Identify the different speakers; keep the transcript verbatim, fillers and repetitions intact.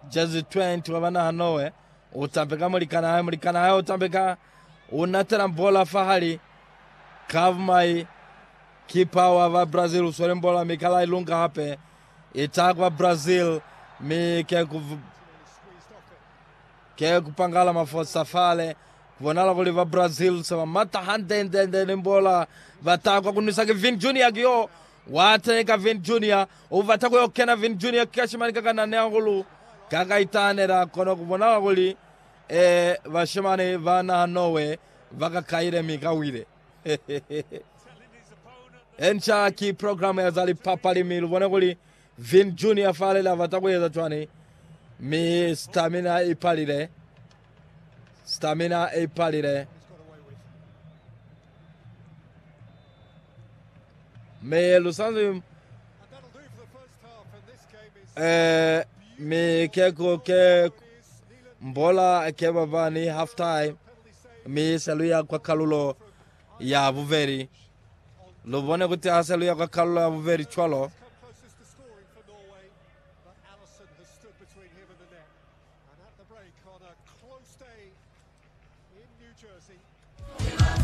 Speaker 1: Jersey twenty wabana hanowe utambeka mulikana mulikana utambeka unatera mbola fahali Kavmai kipa wa Brazil usore mbola Mikala Ilunga hape itagwa Brazil mi ke ku ke kupangala mafosa fale kubonala kuli va Brazil sama mata hande ndende mbola vatagwa kunisake Vin Junior gyo wateka Vin Junior uvatakwa yokena Vin Junior kashimani kana neangulu kaka itanera kono kubonala kuli eh vashimani vana nowe vaka kaire mikawire encha ki programu ya zali papali milu vone kuli Vin Junior fale la vatakwa yeza chwani mi stamina ipalire stamina ipalire me lusanzu eh mi keko ke mbola ke babani half time mi saluya kwa kalulo ya Vuveri lobone kuti asaluya kwa kalulo ya Vuveri chwalo
Speaker 2: Break on a close day in New Jersey.